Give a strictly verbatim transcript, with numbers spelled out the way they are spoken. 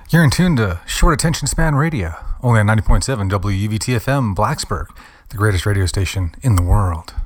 You're in tune to Short Attention Span Radio, only on ninety point seven W U V T F M Blacksburg, the greatest radio station in the world.